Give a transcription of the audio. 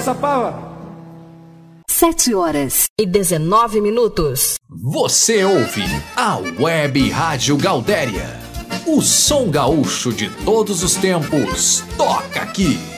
Caçapava. 7h19. Você ouve a Web Rádio Galdéria. O som gaúcho de todos os tempos toca aqui.